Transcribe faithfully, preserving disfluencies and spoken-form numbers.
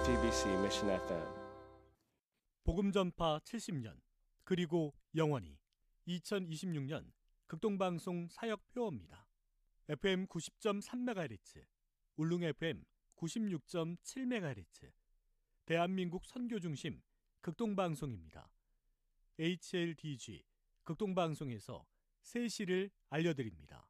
티비씨 Mission 에프엠 복음전파 칠십 년 그리고 영원히 이천이십육 년 극동방송 사역표어입니다. 에프엠 구십 점 삼 메가헤르츠, 울릉 에프엠 구십육 점 칠 메가헤르츠, 대한민국 선교중심 극동방송입니다. 에이치엘디지 극동방송에서 새 시를 알려드립니다.